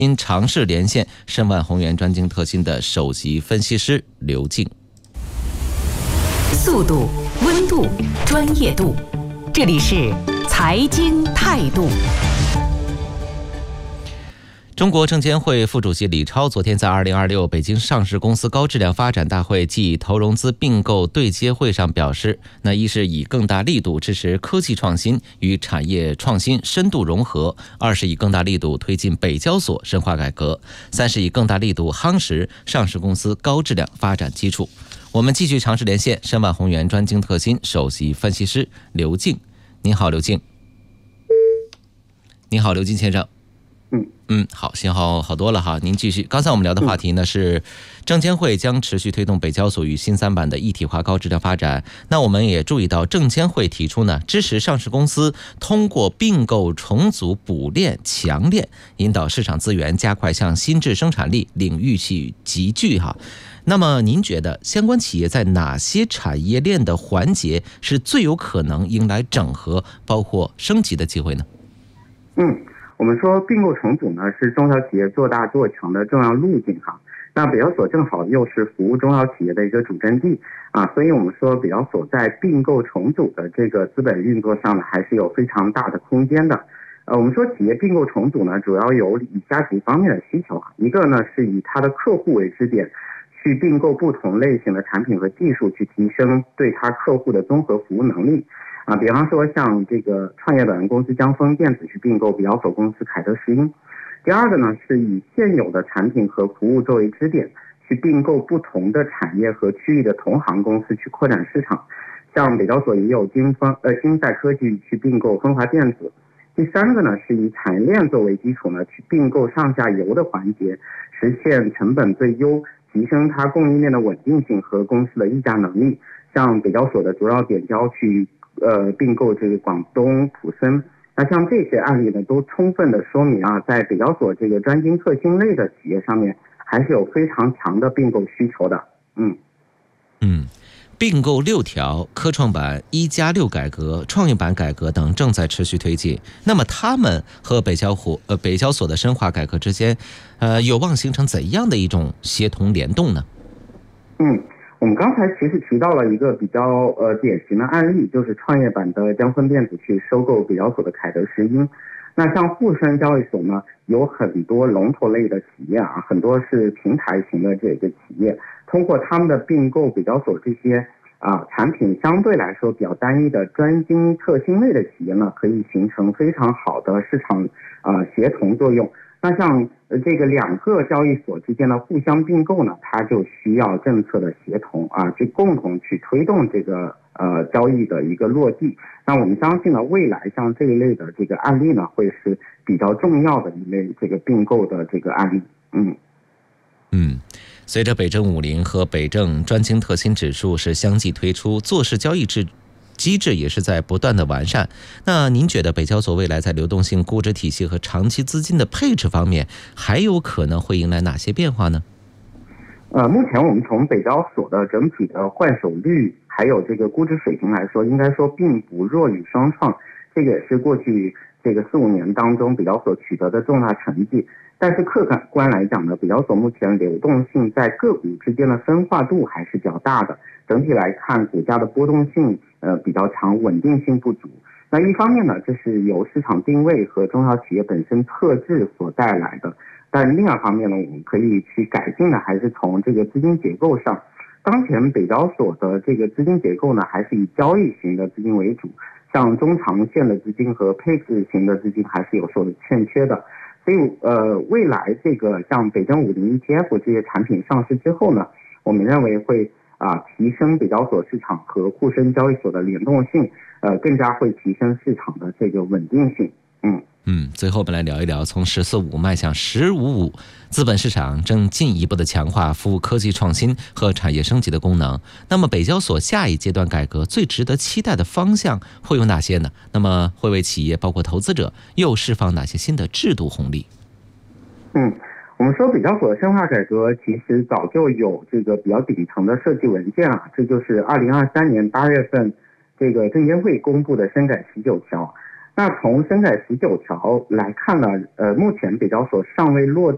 因尝试连线申万宏源专精特新的首席分析师刘静。 速度、温度、专业度，这里是财经态度。 中国证监会副主席李超昨天在2026北京上市公司高质量发展大会暨投融资并购对接会上表示，一是以更大力度支持科技创新与产业创新深度融合，二是以更大力度推进北交所深化改革，三是以更大力度夯实上市公司高质量发展基础。我们继续尝试连线申万宏源专精特新首席分析师刘静。您好，刘静。你好，刘静先生。好，信号好多了哈，您继续。刚才我们聊的话题呢是，证监会将持续推动北交所与新三板的一体化高质量发展。那我们也注意到，证监会提出呢，支持上市公司通过并购重组补链强链，引导市场资源加快向新质生产力领域去集聚哈。那么您觉得相关企业在哪些产业链的环节是最有可能迎来整合，包括升级的机会呢？ 我们说并购重组呢是中小企业做大做强的重要路径哈。那北交所正好又是服务中小企业的一个主阵地所以我们说北交所在并购重组的这个资本运作上呢还是有非常大的空间的。我们说企业并购重组呢主要有以下几方面的需求一个呢是以它的客户为支点，去并购不同类型的产品和技术，去提升对它客户的综合服务能力。比方说像这个创业板公司江锋电子去并购北交所公司凯德石英。第二个呢是以现有的产品和服务作为支点，去并购不同的产业和区域的同行公司去扩展市场。像北交所也有金赛科技去并购风华电子。第三个呢是以产业链作为基础呢，去并购上下游的环节，实现成本最优，提升它供应链的稳定性和公司的议价能力。像北交所的卓耀点胶去并购这个广东普森。那像这些案例呢都充分的说明在北交所这个专精特新类的企业上面还是有非常强的并购需求的。 并购6条，科创板1+6改革、创业板改革等正在持续推进。那么他们和北交所的深化改革之间有望形成怎样的一种协同联动呢？ 我们刚才其实提到了一个比较典型的案例，就是创业板的江锋电子去收购北交所的凯德石英。那像沪深交易所呢，有很多龙头类的企业很多是平台型的这个企业，通过他们的并购北交所这些产品相对来说比较单一的专精特新类的企业呢，可以形成非常好的市场协同作用。那像这个两个交易所之间的互相并购呢，它就需要政策的协同去共同去推动这个交易的一个落地。那我们相信呢，未来像这一类的这个案例呢，会是比较重要的一类这个并购的这个案例。 随着北证50和北证专精特新指数是相继推出，做市交易机制也是在不断的完善。那您觉得北交所未来在流动性、估值体系和长期资金的配置方面还有可能会迎来哪些变化呢？ 目前我们从北交所的整体的换手率还有这个估值水平来说，应该说并不弱于双创，这个也是过去这个4-5年当中北交所取得的重大成绩。但是客观来讲呢，北交所目前流动性在个股之间的分化度还是较大的，整体来看股价的波动性比较强，稳定性不足。那一方面呢，这是由市场定位和中小企业本身特质所带来的，但另外一方面呢，我们可以去改进的还是从这个资金结构上。当前北交所的这个资金结构呢，还是以交易型的资金为主，像中长线的资金和配置型的资金还是有所欠缺的。所以未来这个像北证50 ETF 这些产品上市之后呢，我们认为会提升北交所市场和沪深交易所的联动性，更加会提升市场的这个稳定性。 最后我们来聊一聊从14.5迈向15.5，资本市场正进一步的强化服务科技创新和产业升级的功能。那么北交所下一阶段改革最值得期待的方向会有哪些呢？那么会为企业包括投资者又释放哪些新的制度红利？ 我们说北交所的深化改革其实早就有这个比较顶层的设计文件这就是2023年8月份这个证监会公布的深改19条。那从深改19条来看呢，目前北交所尚未落